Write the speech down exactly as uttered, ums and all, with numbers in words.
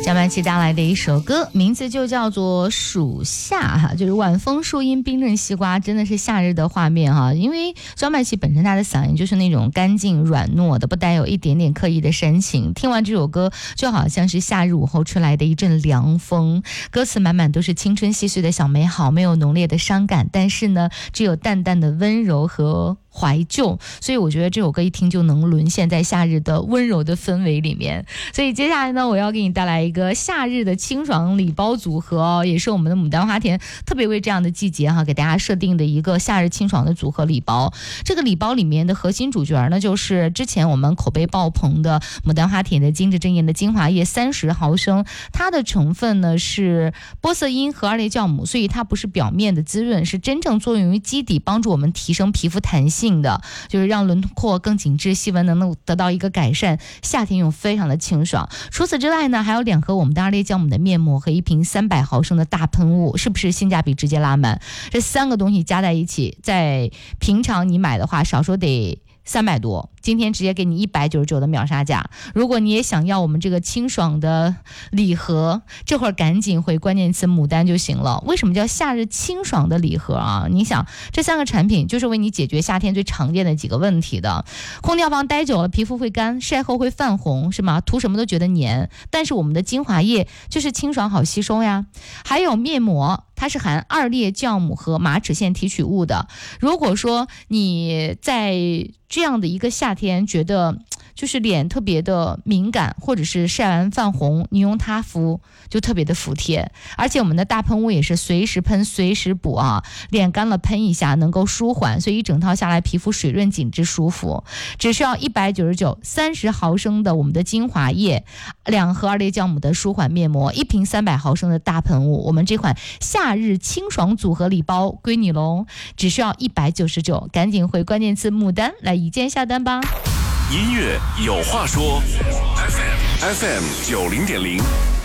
江曼琪带来的一首歌，名字就叫做暑夏哈，就是晚风树荫冰镇西瓜，真的是夏日的画面哈。因为江曼琪本身她的嗓音就是那种干净软糯的，不带有一点点刻意的煽情，听完这首歌就好像是夏日午后吹来的一阵凉风，歌词满满都是青春细碎的小美好，没有浓烈的伤感，但是呢只有淡淡的温柔和怀旧，所以我觉得这首歌一听就能沦陷在夏日的温柔的氛围里面。所以接下来呢，我要给你带来一个夏日的清爽礼包组合哦，也是我们的牡丹花田特别为这样的季节哈给大家设定的一个夏日清爽的组合礼包。这个礼包里面的核心主角呢，就是之前我们口碑爆棚的牡丹花田的精致珍艳的精华液三十毫升，它的成分呢是玻色因和二裂酵母，所以它不是表面的滋润，是真正作用于基底，帮助我们提升皮肤弹性的，就是让轮廓更紧致，细纹能够得到一个改善，夏天用非常的清爽。除此之外呢，还有两盒我们的二裂酵母的面膜和一瓶三百毫升的大喷雾，是不是性价比直接拉满？这三个东西加在一起，在平常你买的话少说得三百多，今天直接给你一百九十九的秒杀价。如果你也想要我们这个清爽的礼盒，这会儿赶紧回关键词牡丹就行了。为什么叫夏日清爽的礼盒啊？你想，这三个产品就是为你解决夏天最常见的几个问题的。空调房待久了皮肤会干，晒后会泛红是吗？涂什么都觉得黏，但是我们的精华液就是清爽好吸收呀。还有面膜，它是含二裂酵母和马齿苋提取物的。如果说你在这样的一个夏天觉得就是脸特别的敏感，或者是晒完泛红，你用它敷就特别的服帖。而且我们的大喷雾也是随时喷随时补啊，脸干了喷一下能够舒缓，所以一整套下来皮肤水润紧致舒服。只需要一百九十九，三十毫升的我们的精华液，两盒二裂酵母的舒缓面膜，一瓶三百毫升的大喷雾，我们这款夏日清爽组合礼包归你喽，只需要一百九十九，赶紧回关键词牡丹来一键下单吧。 音乐有话说 ，F M 九零点零。